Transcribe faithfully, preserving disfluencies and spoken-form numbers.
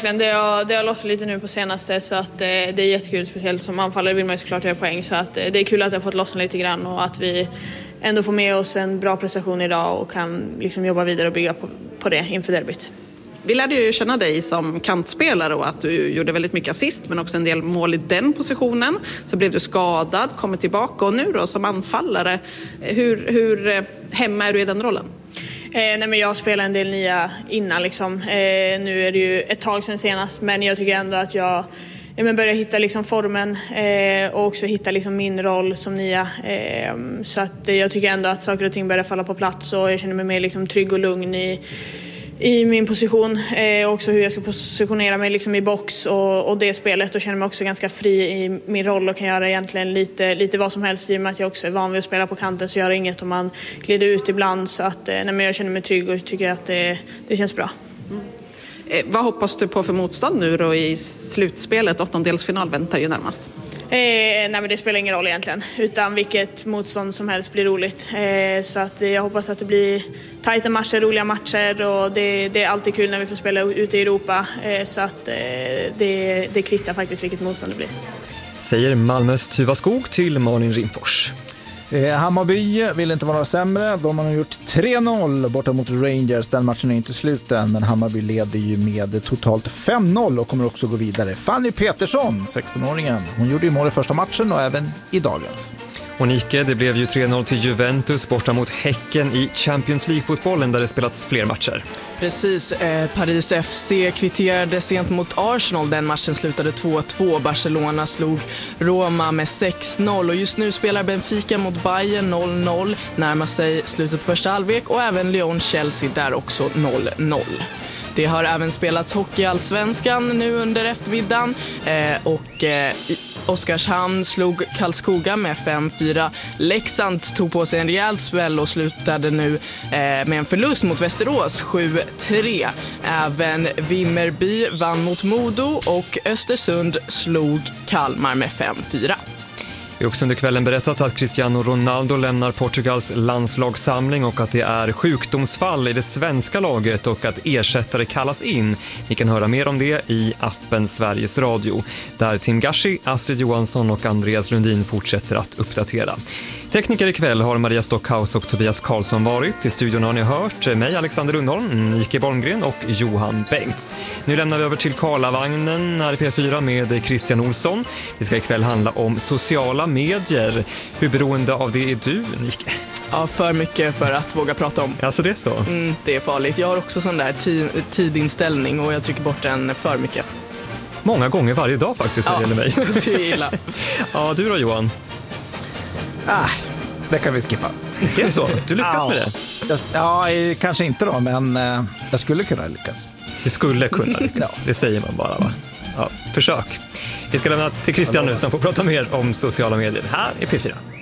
verkligen. Det har, det har lossat lite nu på senaste, så att det, det är jättekul. Speciellt som anfallare vill man ju såklart göra poäng, så att det är kul att det har fått lossna lite grann och att vi ändå får med oss en bra prestation idag och kan liksom jobba vidare och bygga på, på det inför derbyt. Vi lärde ju känna dig som kantspelare och att du gjorde väldigt mycket assist men också en del mål i den positionen. Så blev du skadad, kommer tillbaka och nu då som anfallare. Hur, hur hemma är du i den rollen? Eh, nej men jag spelar en del nya innan liksom. Eh, nu är det ju ett tag sedan senast, men jag tycker ändå att jag ja, men börjar hitta liksom formen eh, och också hitta liksom min roll som nia. Eh, så att jag tycker ändå att saker och ting börjar falla på plats och jag känner mig mer liksom trygg och lugn i i min position, eh, också hur jag ska positionera mig liksom i box och, och det spelet, och känner mig också ganska fri i min roll och kan göra egentligen lite, lite vad som helst i och med att jag också är van vid att spela på kanten, så gör det inget om man glider ut ibland, så att eh, nej, men jag känner mig trygg och tycker att det, det känns bra. Mm. Eh, vad hoppas du på för motstånd nu då i slutspelet? Åttondelsfinal väntar ju närmast. Eh, nej men det spelar ingen roll egentligen, utan vilket motstånd som helst blir roligt. Eh, så att jag hoppas att det blir tajta matcher, roliga matcher, och det, det är alltid kul när vi får spela ute i Europa. Eh, så att eh, det, det kvittar faktiskt vilket motstånd det blir. Säger Malmös Tuva Skog till Malin Rimfors. Eh, Hammarby vill inte vara sämre. De har gjort tre noll borta mot Rangers. Den matchen är inte slut än, men Hammarby leder ju med totalt fem noll och kommer också gå vidare. Fanny Petersson, sexton-åringen, hon gjorde ju mål i första matchen och även i dagens. Och Nike, det blev ju tre noll till Juventus borta mot Häcken i Champions League-fotbollen där det spelats fler matcher. Precis, eh, Paris F C kvitterade sent mot Arsenal. Den matchen slutade två två. Barcelona slog Roma med sex noll och just nu spelar Benfica mot Bayern noll noll. Närmar sig slutet på första halvlek, och även Lyon-Chelsea där också noll noll. Det har även spelats hockey i Allsvenskan nu under eftermiddagen eh, och eh, Oskarshamn slog Karlskoga med fem fyra. Leksand tog på sig en rejäl sväll och slutade nu eh, med en förlust mot Västerås sju tre. Även Vimmerby vann mot Modo och Östersund slog Kalmar med fem fyra. Vi har också under kvällen berättat att Cristiano Ronaldo lämnar Portugals landslagssamling och att det är sjukdomsfall i det svenska laget och att ersättare kallas in. Ni kan höra mer om det i appen Sveriges Radio, där Tim Gashi, Astrid Johansson och Andreas Lundin fortsätter att uppdatera. Tekniker ikväll har Maria Stockhaus och Tobias Karlsson varit. I studion har ni hört mig, Alexander Lundholm, Nike Bolmgren och Johan Bengts. Nu lämnar vi över till Karlavagnen här i P fyra med Christian Olsson. Det ska ikväll handla om sociala medier. Hur beroende av det är du, Nike? Ja, för mycket för att våga prata om. Alltså det är så? Mm, det är farligt. Jag har också sån där ti- tidinställning och jag trycker bort den för mycket. Många gånger varje dag faktiskt när det gäller mig. Det är illa. Ja, du då Johan? Ah, det kan vi skippa. Det är så? Du lyckas ja. med det? Jag, ja, kanske inte då, men eh, jag skulle kunna lyckas. Du skulle kunna lyckas, ja. Det säger man bara va? Ja, försök. Vi ska lämna till Christian nu som får prata mer om sociala medier här i P fyra.